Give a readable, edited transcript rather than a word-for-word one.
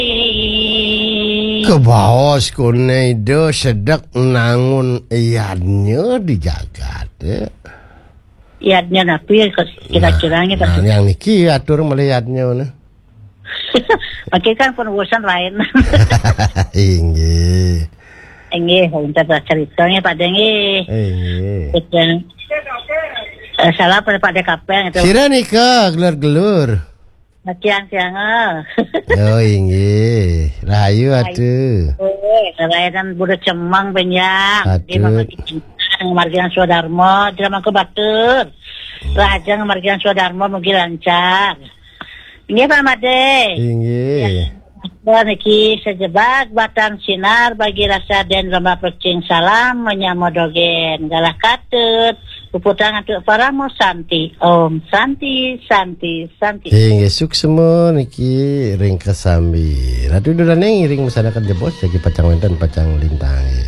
Kebaos kuneido sedek nangun iadnya dijaga deh. Iadnya napi kira-kiranya nah, yang niki atur melihatnya nah. Oke kan penulisan lain. Inggih. Inggih, kita ceritanya Pak Dengi. Inggih. Salah pada kapel itu. Sira nika gelur-gelur. Siang-siang. Oh inggih, rahayu atuh. Layanan budak cemang banyak. Di Margian Swadarmo, di Ramangku Batur. Raja Margian Swadarmo mungkin lancar. Inggih Pak Made. Inggih. Niki sejebak batang sinar bagi rasa den lomba pecing salam menyamodogen galah katut puputang atuk paramo santi om santi. Inggih suksemo niki ring kesambi. Ratu dudaneng ring masyarakat jebos jadi pacang wenten pacang lintang.